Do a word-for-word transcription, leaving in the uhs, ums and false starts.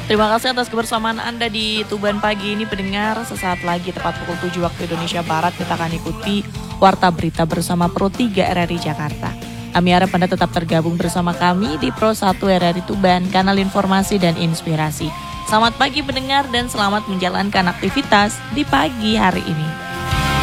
Terima kasih atas kebersamaan Anda di Tuban Pagi ini pendengar. Sesaat lagi tepat pukul tujuh waktu Indonesia Barat kita akan ikuti Warta Berita bersama Pro tiga R R I Jakarta. Kami harap Anda tetap tergabung bersama kami di Pro satu R R I Tuban, kanal informasi dan inspirasi. Selamat pagi pendengar dan selamat menjalankan aktivitas di pagi hari ini.